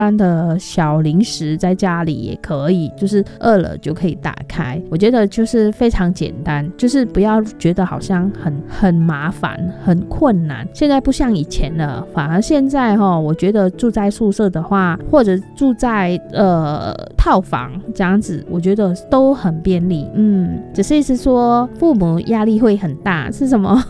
般的小零食在家里也可以，就是饿了就可以打开。我觉得就是非常简单，就是不要觉得好像很麻烦很困难。现在不像以前了，反而现在我觉得住在宿舍的话，或者住在套房这样子，我觉得都很便利。只是意思说父母压力会很大，是什么？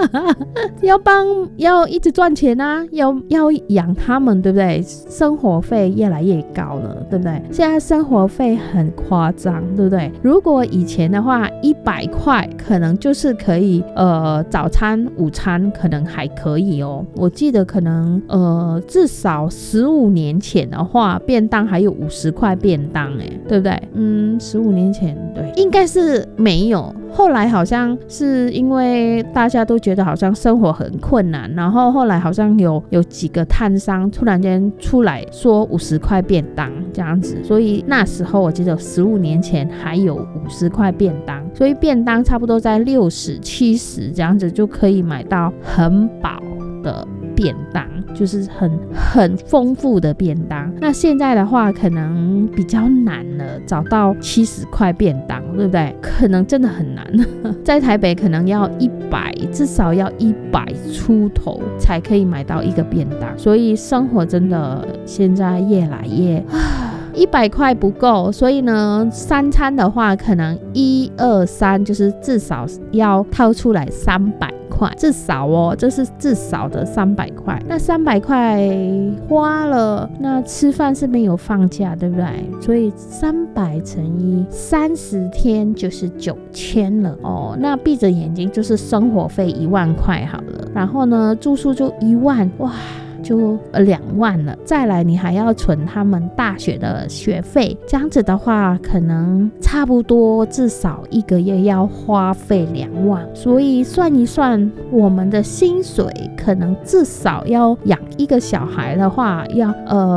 要一直赚钱啊，要养他们，对不对？生活费越来越高了，对不对？现在生活费很夸张，对不对？如果以前的话100块可能就是可以早餐午餐可能还可以哦。我记得可能至少15年前的话，便当还有50块便当，对不对？15年前对，应该是没有。后来好像是因为大家都觉得好像生活很困难，然后后来好像有几个摊商突然间出来说50块便当这样子，所以那时候我记得15年前还有50块便当，所以便当差不多在60、70这样子就可以买到很饱的便当，就是很丰富的便当。那现在的话可能比较难了，找到70块便当，对不对？可能真的很难。在台北可能要100，至少要100出头才可以买到一个便当，所以生活真的现在越来越100块不够，所以呢3餐的话可能1、2、3就是至少要掏出来300块，至少哦，这是至少的300块。那300块花了，那吃饭是没有放假，对不对？所以300乘以30天就是9000了哦。那闭着眼睛就是生活费1万块好了，然后呢住宿就1万，哇，就2万了。再来你还要存他们大学的学费，这样子的话可能差不多至少1个月要花费2万，所以算一算我们的薪水可能至少要养一个小孩的话要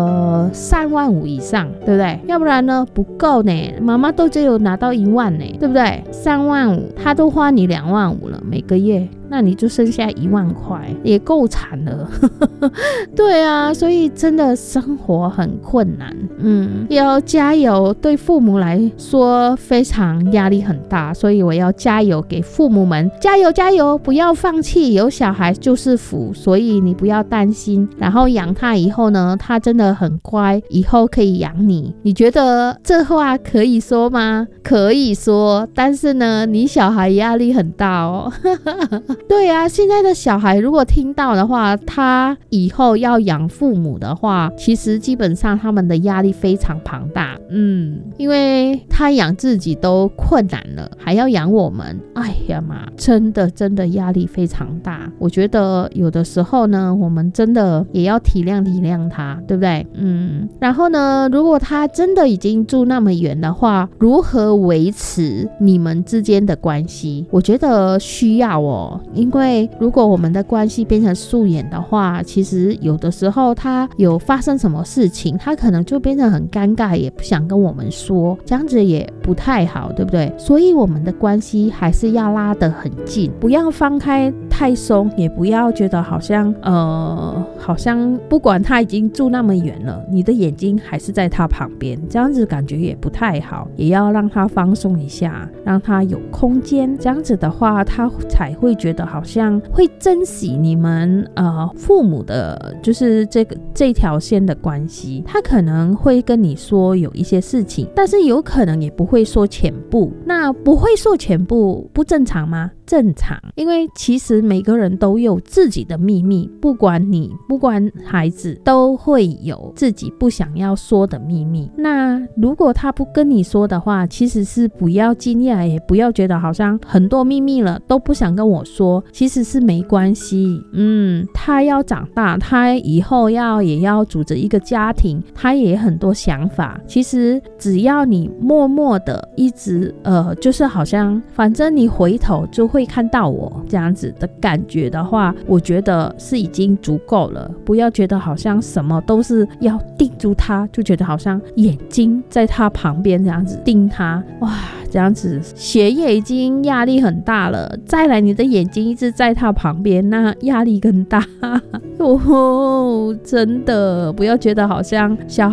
3万5以上，对不对？要不然呢不够呢，妈妈都只有拿到1万呢，对不对？3万5他都花你2万5了每个月，那你就剩下1万块，也够惨了。对啊，所以真的生活很困难，要加油。对父母来说非常压力很大，所以我要加油给父母们，加油加油，不要放弃，有小孩就是福，所以你不要担心。然后养他以后呢，他真的很乖，以后可以养你。你觉得这话可以说吗？可以说，但是呢你小孩压力很大哦。对啊，现在的小孩如果听到的话，他以后要养父母的话，其实基本上他们的压力非常庞大。因为他养自己都困难了，还要养我们，哎呀妈，真的压力非常大。我觉得有的时候呢，我们真的也要体谅他，对不对？然后呢，如果他真的已经住那么远的话，如何维持你们之间的关系？我觉得需要哦，因为如果我们的关系变成疏远的话，其实有的时候他有发生什么事情，他可能就变成很尴尬，也不想跟我们说，这样子也不太好，对不对？所以我们的关系还是要拉得很近，不要放开太松，也不要觉得好像不管他已经住那么远了，你的眼睛还是在他旁边，这样子感觉也不太好，也要让他放松一下，让他有空间，这样子的话他才会觉得好像会珍惜你们父母的就是这条线的关系。他可能会跟你说有一些事情，但是有可能也不会说全部。那不会说全部不正常吗？正常，因为其实每个人都有自己的秘密，不管你不管孩子都会有自己不想要说的秘密。那如果他不跟你说的话，其实是不要惊讶，也不要觉得好像很多秘密了都不想跟我说，其实是没关系。他要长大，他以后也要组织一个家庭，他也很多想法。其实只要你默默的一直就是好像反正你回头就会会看到我这样子的感觉的话，我觉得是已经足够了。不要觉得好像什么都是要盯住他，就觉得好像眼睛在他旁边这样子盯他，哇，这样子学业已经压力很大了，再来你的眼睛一直在他旁边，那压力更大。真的不要觉得好像小